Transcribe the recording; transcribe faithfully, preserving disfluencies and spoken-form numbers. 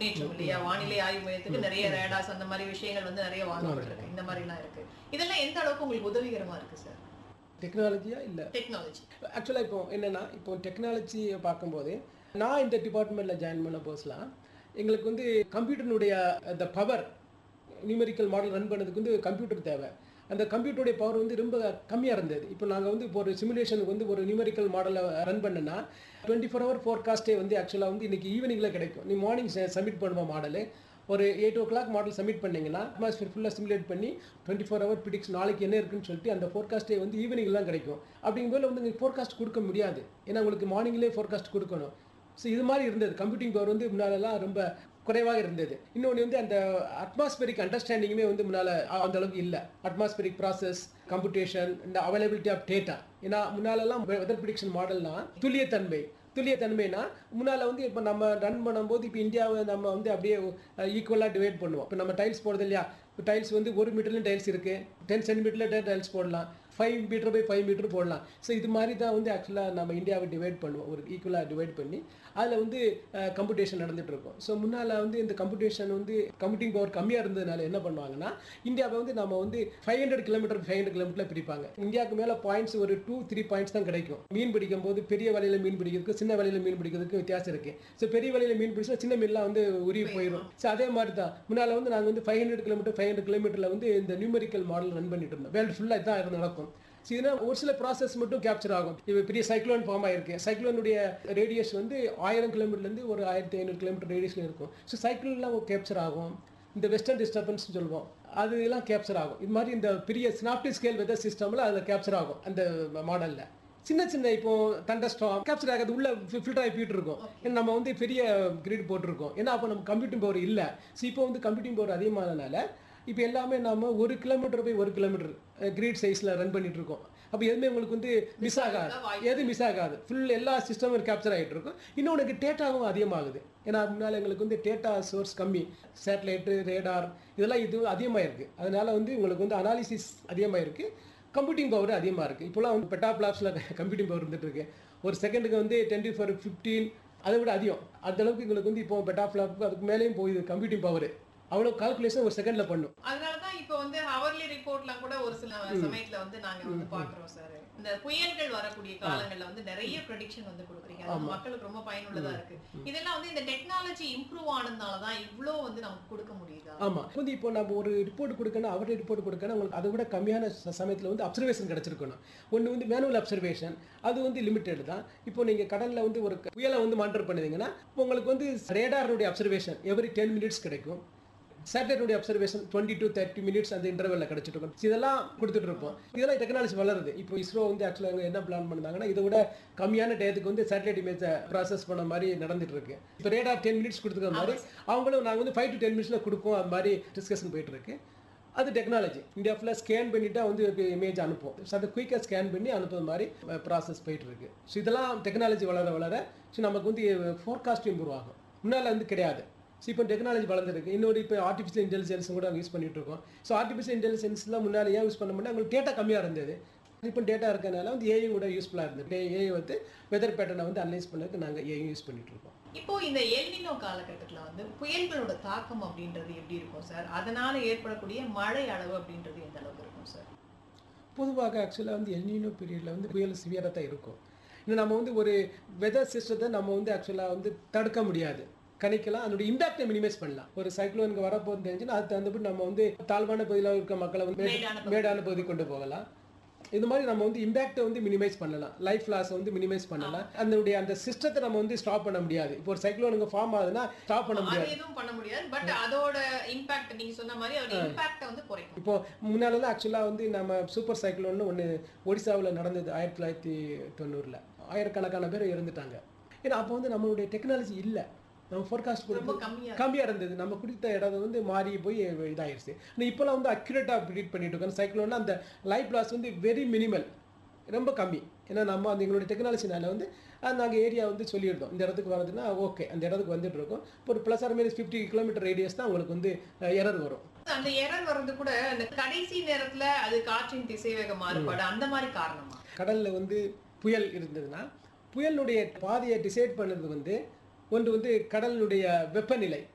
முன்னேற்றம் இல்லையா? வானிலை ஆய்வு மையத்துக்கு நிறைய ரேடார்ஸ் அந்த மாதிரி விஷயங்கள் வந்து நிறைய வாங்கப்பட்டிருக்கு. இந்த மாதிரி எல்லாம் இருக்கு. இதெல்லாம் எந்த அளவுக்கு உங்களுக்கு உதவிகரமா இருக்கு சார்? டெக்னாலஜியா இல்ல டெக்னாலஜி ஆக்சுவலாக இப்போ என்னென்னா இப்போ டெக்னாலஜியை பார்க்கும்போது நான் இந்த டிபார்ட்மெண்ட்டில் ஜாயின் பண்ண போஸ்லாம் எங்களுக்கு வந்து கம்ப்யூட்டருடைய அந்த பவர் நியூமெரிக்கல் மாடல் ரன் பண்ணதுக்கு வந்து கம்ப்யூட்டர் தேவை. அந்த கம்ப்யூட்டருடைய பவர் வந்து ரொம்ப கம்மியாக இருந்தது. இப்போ நாங்கள் வந்து இப்போ ஒரு சிமுலேஷனுக்கு வந்து ஒரு நியூமெரிக்கல் மாடலை ரன் பண்ணனா டுவெண்ட்டி ஃபோர் ஹவர் ஃபோர்காஸ்ட்டே வந்து ஆக்சுவலாக வந்து இன்றைக்கி ஈவினிங்கில் கிடைக்கும். நீ மார்னிங் சப்மிட் பண்ணுவோம் மாடலு ஒரு எயிட் ஓ கிளாக் மாடல் சப்மிட் பண்ணிங்கன்னா அட்மாஸ்பியர் ஃபுல்லாக சிமுலேட் பண்ணி டுவெண்ட்டி ஃபோர் ஹவர் ப்ரிடிக்ஸ் நாளைக்கு என்ன இருக்குன்னு சொல்லிட்டு அந்த ஃபோர்காஸ்ட்டே வந்து ஈவினிங்லாம் கிடைக்கும். அப்படிங்கும்போது வந்து நீங்கள் ஃபோர்காஸ்ட் கொடுக்க முடியாது. ஏன்னா உங்களுக்கு மார்னிங்லேயே ஃபோர்காஸ்ட் கொடுக்கணும். ஸோ இது மாதிரி இருந்தது. கம்ப்யூட்டிங் பவர் வந்து முன்னாலெல்லாம் ரொம்ப குறைவாக இருந்தது. இன்னொன்று வந்து அந்த அட்மாஸ்பரிக் அண்டர்ஸ்டாண்டிங்குமே வந்து முன்னால் அந்த அளவுக்கு இல்லை. அட்மாஸ்பரிக் ப்ராசஸ் கம்ப்யூட்டேஷன் இந்த அவைலபிலிட்டி ஆஃப் டேட்டா. ஏன்னா முன்னாலெல்லாம் வெதர் ப்ரிடிக்ஷன் மாடல்னால் துல்லியத்தன்மை துல்லியத்தன்மைனா முன்னால் வந்து இப்போ நம்ம ரன் பண்ணும்போது இப்போ இந்தியாவை நம்ம வந்து அப்படியே ஈக்குவலாக டிவைட் பண்ணுவோம். இப்போ நம்ம டைல்ஸ் போடுறது இல்லையா? இப்போ டைல்ஸ் வந்து ஒரு மீட்டர்லையும் டைல்ஸ் இருக்குது, டென் சென்டிமீட்டரில் டைல்ஸ் போடலாம், five metre by five metre போடலாம். ஸோ இது மாதிரி தான் வந்து ஆக்சுவலாக நம்ம இந்தியாவை டிவைட் பண்ணுவோம். ஒரு ஈக்குவலாக டிவைட் பண்ணி அதில் வந்து கம்ப்யூட்டேஷன் நடந்துகிட்டு இருக்கும். ஸோ முன்னால் வந்து இந்த கம்ப்யூட்டேஷன் வந்து கம்ப்யூட்டிங் பவர் கம்மியாக இருந்ததுனால என்ன பண்ணுவாங்கன்னா இந்தியாவை வந்து நம்ம வந்து five hundred kilometre five hundred கிலோமீட்டரில் பிரிப்பாங்க. இந்தியாவுக்கு மேலே பாயிண்ட்ஸ் ஒரு டூ த்ரீ பாயிண்ட்ஸ் தான் கிடைக்கும். மீன் பிடிக்கும் போது பெரிய வலையில் மீன் பிடிக்கிறதுக்கு சின்ன வலையில் மீன் பிடிக்கிறதுக்கு வித்தியாசம் இருக்குது. ஸோ பெரிய வலையில் மீன் பிடிச்சா சின்ன மீன்லாம் வந்து உருவி போயிடும். ஸோ அதே மாதிரி தான் முன்னால் வந்து நாங்கள் வந்து five hundred kilometre five hundred கிலோமீட்டரில் வந்து இந்த நியூமெரிக்கல் மாடல் ரன் பண்ணிட்டு இருந்தோம். வேர்ல்டு ஃபுல்லாக இதான் நடக்கும். ஸோ இதனால் ஒரு சில ப்ராசஸ் மட்டும் கேப்சர் ஆகும். இப்போ பெரிய சைக்ளோன் ஃபார்ம் ஆயிருக்கு. சைக்ளோனுடைய ரேடியஸ் வந்து ஆயிரம் கிலோமீட்டர்லேருந்து ஒரு ஆயிரத்தி ஐநூறு கிலோமீட்டர் ரேடியஸில் இருக்கும். ஸோ சைக்ளோன்லாம் கேப்சர் ஆகும். இந்த வெஸ்டர்ன் டிஸ்டர்பன்ஸ் சொல்லுவோம், அது எல்லாம் கேப்சர் ஆகும். இது மாதிரி இந்த பெரிய சினாப்டிக் ஸ்கேல் வெதர் சிஸ்டமில் அதில் கேப்சர் ஆகும். அந்த மாடலில் சின்ன சின்ன இப்போ தண்டர்ஸ்டார்ம் கேப்சர் ஆகிறது உள்ள ஃபில்டர் ஆகி போயிட்டு இருக்கும். ஏன்னா நம்ம வந்து பெரிய கிரிட் போட்டிருக்கோம். ஏன்னா அப்போ நம்ம கம்ப்யூட்டிங் பவர் இல்லை. ஸோ இப்போ வந்து கம்ப்யூட்டிங் பவர் அதிகமானதுனால இப்போ எல்லாமே நம்ம ஒரு கிலோமீட்டர் போய் ஒரு கிலோமீட்டர் கிரீட் சைஸில் ரன் பண்ணிட்டு இருக்கோம். அப்போ எதுவுமே உங்களுக்கு வந்து மிஸ் ஆகாது, எதுவும் மிஸ் ஆகாது. ஃபுல் எல்லா சிஸ்டமும் கேப்சர் ஆகிட்டு இருக்கும். இன்னொன்று டேட்டாவும் அதிகமாகுது. ஏன்னா முன்னால் எங்களுக்கு வந்து டேட்டா சோர்ஸ் கம்மி, சேட்டலைட்டு ரேடார் இதெல்லாம் இது அதிகமாக இருக்குது. அதனால வந்து உங்களுக்கு வந்து அனாலிசிஸ் அதிகமாக இருக்குது, கம்ப்யூட்டிங் பவர் அதிகமாக இருக்குது. இப்போலாம் வந்து பெட்டாப்ளாப்ஸில் கம்ப்யூட்டிங் பவர் இருந்துட்டு இருக்கு. ஒரு செகண்டுக்கு வந்து டுவெண்ட்டி ஃபோர் ஃபிஃப்டீன் அதை விட அதிகம். அந்த அளவுக்கு எங்களுக்கு வந்து இப்போ பெட்டாப்ளாப் அதுக்கு மேலேயும் போகுது கம்ப்யூட்டிங் பவர். அவ்வளவு கால்குலேஷன் ஒரு செகண்ட்ல பண்ணும். அதனால தான் இப்போ வந்து ஹவர்லி ரிப்போர்ட்லாம் கூட ஒரு சில சமயத்துல வந்து நாங்க வந்து பாக்குறோம் சார். இந்த புயல்கள் வரக்கூடிய காலங்கள்ல வந்து நிறைய ப்ரெடிக்ஷன் வந்து கொடுக்குறீங்க. அது மக்களுக்கு ரொம்ப பயனுள்ளதா இருக்கு. இதெல்லாம் வந்து இந்த டெக்னாலஜி இம்ப்ரூவ் ஆனதுனால தான் இவ்ளோ வந்து நமக்கு கொடுக்க முடியுதா? ஆமா. வந்து இப்போ நம்ம ஒரு ரிப்போர்ட் கொடுக்கணும், அவருடைய ரிப்போர்ட் கொடுக்கணும், உங்களுக்கு அதை விட கம்மியான சமயத்தில் வந்து அப்சர்வேஷன் கிடைச்சிருக்கணும். ஒன்று வந்து மேனுவல் அப்சர்வேஷன், அது வந்து லிமிட்டெட் தான். இப்போ நீங்க கடல்ல வந்து ஒரு புயலை வந்து மானிட்டர் பண்ணுவீங்கன்னா உங்களுக்கு வந்து ரேடாருடைய அப்சர்வேஷன் எவ்ரி டென் மினிட்ஸ் கிடைக்கும். சேட்டலைட்டுடைய observation twenty to thirty minutes அந்த இன்டர்வெல்ல கிடைச்சிட்டு இருக்கும். இதெல்லாம் கொடுத்துட்டு இருப்போம். இதெல்லாம் டெக்னாலஜி வளருது. இப்போ இஸ்ரோ வந்து ஆக்சுவலாக என்ன பிளான் பண்ணாங்கன்னா இதை விட கம்மியான டயத்துக்கு வந்து சேட்டலைட் இமேஜை ப்ராசஸ் பண்ண மாதிரி நடந்துட்டு இருக்கு. இப்போ ரேடார் டென் மினிட்ஸ் கொடுத்துக்கிற மாதிரி அவங்களும் நாங்கள் வந்து ஃபைவ் டு டென் மினிட்ஸில் கொடுப்போம். அது மாதிரி டிஸ்கஷன் போயிட்டு இருக்கு. அது டெக்னாலஜி இந்தியா ஃபுல்லாக ஸ்கேன் பண்ணிட்டா வந்து இமேஜ் அனுப்போம். ஸோ அதை குயிக்காக ஸ்கேன் பண்ணி அனுப்புற மாதிரி ப்ராசஸ் போயிட்டு இருக்கு. ஸோ இதெல்லாம் டெக்னாலஜி வளர வளர ஸோ நமக்கு வந்து ஃபோர்காஸ்ட் இம்ப்ரூவ் ஆகும். முன்னால் வந்து கிடையாது. ஸோ இப்போ டெக்னாலஜி வளர்ந்துருக்கு. இன்னொரு இப்போ ஆர்டிஃபிஷியல் இன்டெலிஜென்ஸ் கூட யூஸ் பண்ணிட்டு இருக்கோம். ஸோ ஆர்டிஃபிஷியல் இன்டெலிஜென்ஸ்லாம் முன்னாடி ஏன் யூஸ் பண்ண முடியாது, உங்களுக்கு டேட்டா கம்மியாக இருந்தது. இப்போ டேட்டா இருக்கிறதுனால வந்து ஏஐ கூட யூஸ்ஃபுல்லாக இருந்தது. ஏஐ வந்து வெதர் பேட்டர்னை வந்து அனலைஸ் பண்ணதுக்கு நாங்கள் ஏஐ யூஸ் பண்ணிட்டு இருக்கோம். இப்போ இந்த எல்னினோ காலகட்டத்தில் வந்து புயல்களோட தாக்கம் அப்படின்றது எப்படி இருக்கும் சார்? அதனால ஏற்படக்கூடிய மழை அளவு அப்படின்றது எந்த அளவுக்கு இருக்கும் சார்? பொதுவாக ஆக்சுவலாக வந்து எல்னினோ பீரியடில் வந்து புயல் சிவியராக தான் இருக்கும். இன்னும் நம்ம வந்து ஒரு வெதர் சிஸ்டத்தை நம்ம வந்து ஆக்சுவலாக வந்து தடுக்க முடியாது, கணிக்கலாம். அதோட இம்பாக்டை மினிமைஸ் பண்ணலாம். ஒரு சைக்ளோனுக்கு வரப்போகுது தெரிஞ்சுன்னா அது தகுந்தபடி நம்ம வந்து தாழ்வான பகுதியில் இருக்க மக்களை வந்து மேடான பகுதி கொண்டு போகலாம். இது மாதிரி நம்ம வந்து இம்பாக்டை வந்து மினிமைஸ் பண்ணலாம், லைஃப் லாஸை வந்து மினிமைஸ் பண்ணலாம். அதனுடைய அந்த சிஸ்டத்தை நம்ம வந்து ஸ்டாப் பண்ண முடியாது. இப்போ ஒரு சைக்ளோனுக்கு ஃபார்ம் ஆகுதுன்னா ஸ்டாப் பண்ண முடியாது, எதுவும் பண்ண முடியாது. பட் அதோட இம்பாக்ட் நீங்க சொன்ன மாதிரி அதோட இம்பாக்டை வந்து குறைக்கும். இப்போ முன்னாலலாம் ஆக்சுவலாக வந்து நம்ம சூப்பர் சைக்ளோன்னு ஒன்று ஒடிசாவில் நடந்தது ஆயிரத்தி தொள்ளாயிரத்தி தொண்ணூறில் ஆயிரக்கணக்கான பேர் இறந்துட்டாங்க. ஏன்னா அப்போ வந்து நம்மளுடைய டெக்னாலஜி இல்லை, நம்ம ஃபோர்காஸ்ட் கொடுத்து கம்மியாக இருந்தது. நம்ம கொடுத்த இடம் வந்து மாறி போய் இதாகிடுச்சு. ஆனால் இப்போலாம் வந்து அக்யூரேட்டாக ப்ரிடிக்ட் பண்ணிட்டு இருக்கோம். சைக்ளோன்னா அந்த லைஃப் லாஸ் வந்து வெரி மினிமல், ரொம்ப கம்மி. ஏன்னா நம்ம அந்த எங்களுடைய டெக்னாலஜினால வந்து நாங்கள் ஏரியா வந்து சொல்லியிருந்தோம், இந்த இடத்துக்கு வரதுன்னா ஓகே அந்த இடத்துக்கு வந்துட்டு இருக்கோம். இப்போ ஒரு plus R minus fifty kilometre radius தான் உங்களுக்கு வந்து எரர் வரும். அந்த எரர் வர்றது கூட அந்த கடைசி நேரத்தில் அது காற்றின் திசைவேக மாறுபாடு அந்த மாதிரி காரணமா? கடலில் வந்து புயல் இருந்ததுன்னா புயலுடைய பாதையை டிசைட் பண்ணுறது வந்து ஒன்று வந்து கடலுடைய வெப்பநிலை,